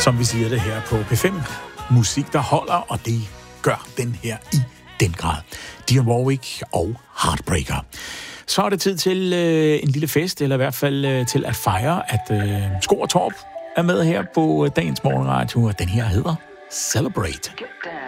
som vi siger det her på P5. Musik, der holder, og det gør den her i den grad. Dionne Warwick og Heartbreaker. Så er det tid til en lille fest, eller i hvert fald til at fejre, at Sko og Torp er med her på dagens morgenradio, og den her hedder Celebrate. Get down.